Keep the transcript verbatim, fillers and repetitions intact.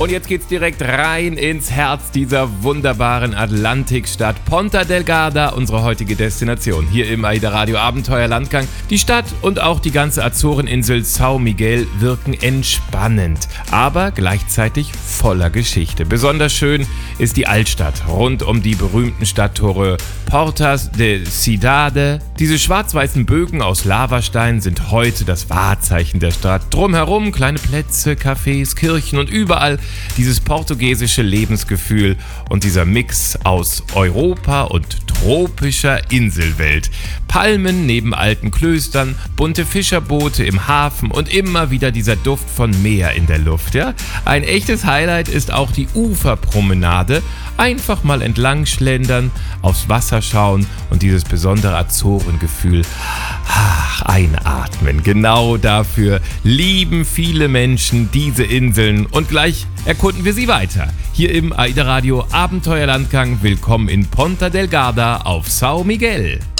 Und jetzt geht's direkt rein ins Herz dieser wunderbaren Atlantikstadt. Ponta Delgada, unsere heutige Destination. Hier im AIDA Radio Abenteuerlandgang. Die Stadt und auch die ganze Azoreninsel São Miguel wirken entspannend, aber gleichzeitig voller Geschichte. Besonders schön ist die Altstadt rund um die berühmten Stadttore Portas de Cidade. Diese schwarz-weißen Bögen aus Lavastein sind heute das Wahrzeichen der Stadt. Drumherum kleine Plätze, Cafés, Kirchen und überall dieses portugiesische Lebensgefühl und dieser Mix aus Europa und tropischer Inselwelt. Palmen neben alten Klöstern, bunte Fischerboote im Hafen und immer wieder dieser Duft von Meer in der Luft. Ja? Ein echtes Highlight ist auch die Uferpromenade. Einfach mal entlang schlendern, aufs Wasser schauen und dieses besondere Azorengefühl ach, einatmen. Genau dafür lieben viele Menschen diese Inseln und gleich erkunden wir sie weiter. Hier im AIDA Radio Abenteuerlandgang. Willkommen in Ponta Delgada auf São Miguel.